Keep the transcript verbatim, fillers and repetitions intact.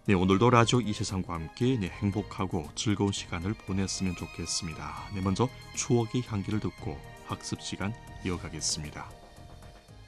네, 오늘도 라디오 이 세상과 함께 네, 행복하고 즐거운 시간을 보냈으면 좋겠습니다. 네, 먼저 추억의 향기를 듣고 학습 시간 이어가겠습니다.